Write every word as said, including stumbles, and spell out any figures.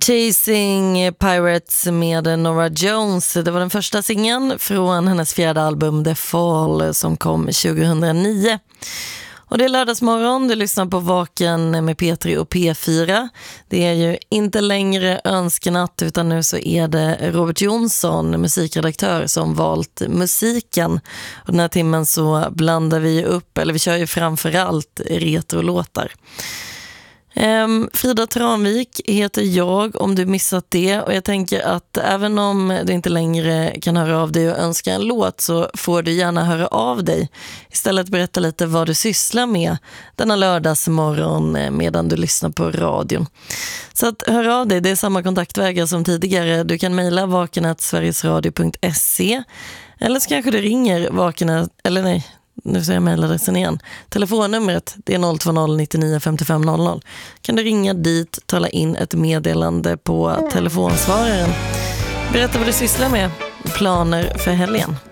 Chasing Pirates med Norah Jones. Det var den första singeln från hennes fjärde album The Fall som kom tjugohundranio. Och det är lördagsmorgon, du lyssnar på Vaken med P tre och P fyra. Det är ju inte längre önskenatt utan nu så är det Robert Jonsson, musikredaktör, som valt musiken. Och den här timmen så blandar vi upp, eller vi kör ju framförallt retrolåtar. Um, Frida Tranvik heter jag om du missat det, och jag tänker att även om du inte längre kan höra av dig och önska en låt så får du gärna höra av dig. Istället berätta lite vad du sysslar med denna lördagsmorgon medan du lyssnar på radion. Så att höra av dig, det är samma kontaktvägar som tidigare. Du kan mejla vaken at sverigesradio punkt se eller så kanske du ringer vaken, eller nej nu ser jag mejladressen igen. Telefonnumret det är noll två noll nittionio femtiofem noll noll. Kan du ringa dit, tala in ett meddelande på telefonsvararen. Berätta vad du sysslar med, planer för helgen.